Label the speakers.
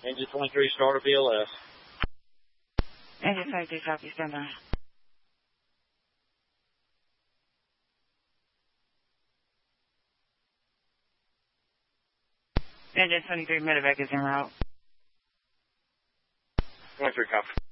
Speaker 1: Engine 23, start a BLS.
Speaker 2: Engine 23, copy, stand by. Engine 23, medevac is en route.
Speaker 1: 23, copy.